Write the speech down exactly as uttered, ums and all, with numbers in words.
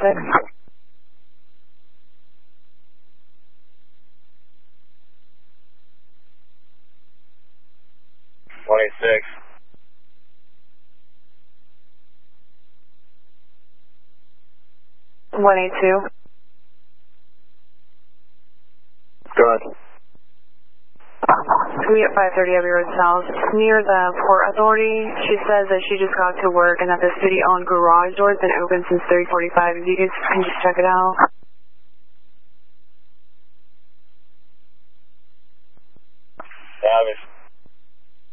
twenty-six. twenty-six. one eighty-two. Good. We at five thirty Abbey Road South, near the Port Authority. She says that she just got to work and that the city-owned garage door has been open since three forty-five. If you guys can just check it out.